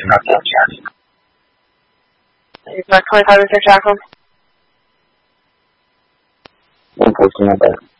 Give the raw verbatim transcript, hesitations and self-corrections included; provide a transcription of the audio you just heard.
not that Jackson. You've got twenty-five to Jackson. One posting my bed.